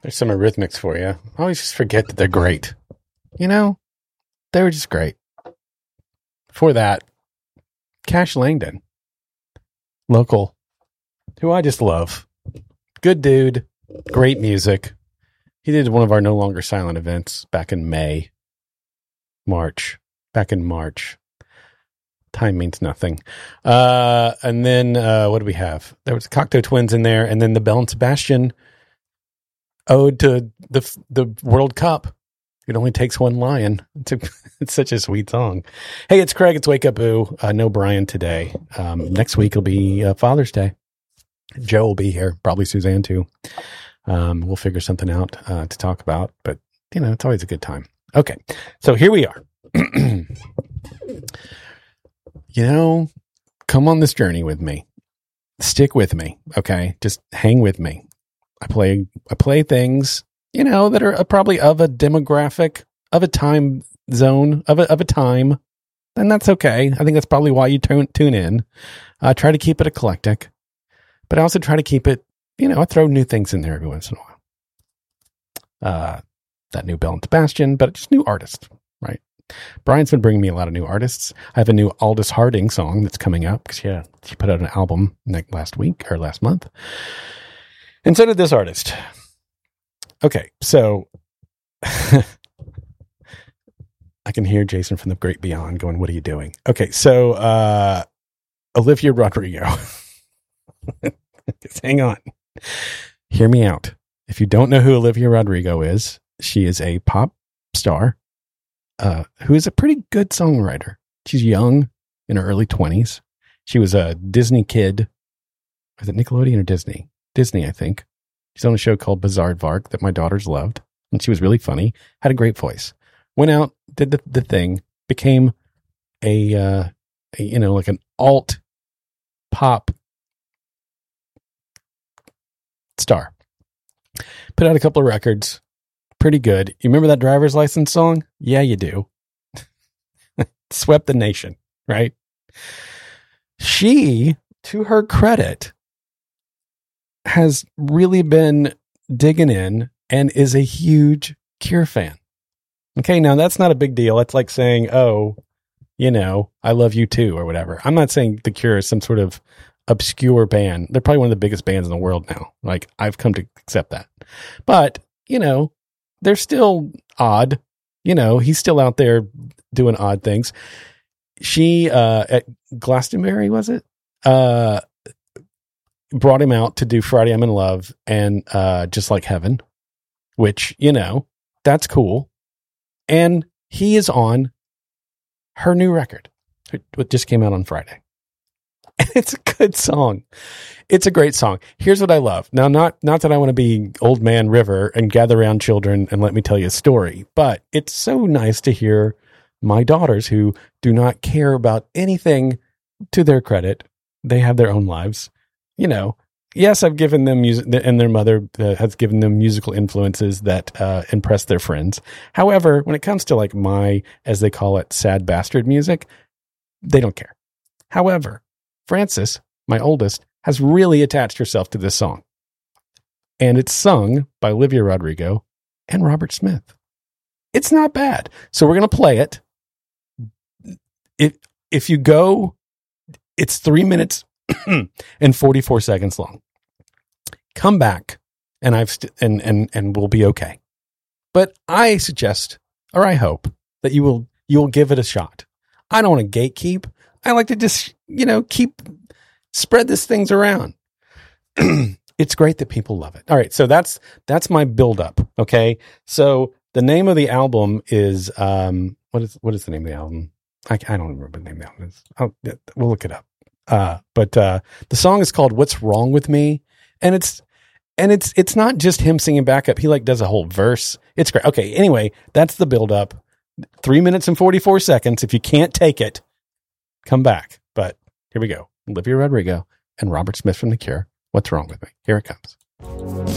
There's some Eurythmics for you. I always just forget that they're great. You know, they were just great. Before that, Cash Langdon, local, who I just love. Good dude, great music. He did one of our No Longer Silent events back in March. Time means nothing. And then what do we have? There was Cocteau Twins in there, and then the Belle and Sebastian ode to the World Cup. It only takes one lion. It's such a sweet song. Hey, it's Craig. It's Wake Up Boo. No Brian today. Next week will be Father's Day. Joe will be here. Probably Suzanne too. We'll figure something out to talk about. But, you know, it's always a good time. Okay, so here we are. You know, come on this journey with me. Stick with me, okay? Just hang with me. I play things, you know, that are probably of a demographic, of a time zone, of a time, and that's okay. I think that's probably why you tune in. I try to keep it eclectic, but I also try to keep it, you know, I throw new things in there every once in a while. That new Belle and Sebastian, but just new artists, right? Brian's been bringing me a lot of new artists. I have a new Aldous Harding song that's coming up because she put out an album last month. And so did this artist. Okay, so I can hear Jason from the Great Beyond going, "What are you doing?" Okay, so Olivia Rodrigo. Just hang on. Hear me out. If you don't know who Olivia Rodrigo is, she is a pop star who is a pretty good songwriter. She's young, in her early 20s. She was a Disney kid. Was it Nickelodeon or Disney? Disney, I think. She's on a show called Bizarre Vark that my daughters loved. And she was really funny. Had a great voice. Went out, did the thing, became a you know, like an alt pop star. Put out a couple of records. Pretty good. You remember that Driver's License song? Yeah, you do. Swept the nation, right? She, to her credit, has really been digging in and is a huge Cure fan. Okay, now that's not a big deal. It's like saying, oh, you know, I love you too, or whatever. I'm not saying The Cure is some sort of obscure band. They're probably one of the biggest bands in the world now. Like, I've come to accept that. But, you know, they're still odd. You know, he's still out there doing odd things. She, at Glastonbury, was it? Brought him out to do Friday I'm in Love and Just Like Heaven, which, you know, that's cool. And he is on her new record. It just came out on Friday. And it's a good song. It's a great song. Here's what I love. Now, not that I want to be Old Man River and gather around children and let me tell you a story, but it's so nice to hear my daughters, who do not care about anything, to their credit. They have their own lives. You know, yes, I've given them music, and their mother has given them musical influences that impress their friends. However, when it comes to like my, as they call it, sad bastard music, they don't care. However, Frances, my oldest, has really attached herself to this song. And it's sung by Olivia Rodrigo and Robert Smith. It's not bad. So we're going to play it. If you go, it's 3 minutes and 44 seconds long. Come back and and we'll be okay. But I suggest, or I hope, that you will give it a shot. I don't want to gatekeep. I like to just, you know, spread these things around. It's great that people love it. All right. So that's my build up. Okay. So the name of the album is, what is the name of the album? I don't remember the name of the album is. We'll look it up. But the song is called What's Wrong With Me. And it's not just him singing backup. He like does a whole verse. It's great. Okay. Anyway, that's the build up. 3 minutes and 44 seconds. If you can't take it, come back. But here we go. Olivia Rodrigo and Robert Smith from The Cure. What's Wrong With Me? Here it comes.